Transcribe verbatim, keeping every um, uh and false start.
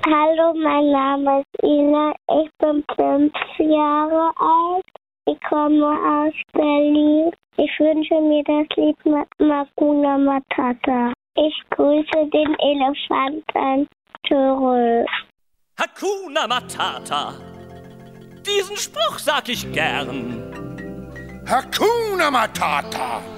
Hallo, mein Name ist Ina, ich bin fünf Jahre alt. Ich komme aus Berlin. Ich wünsche mir das Lied Hakuna Matata. Ich grüße den Elefanten zurück. Hakuna Matata. Diesen Spruch sag ich gern. Hakuna Matata.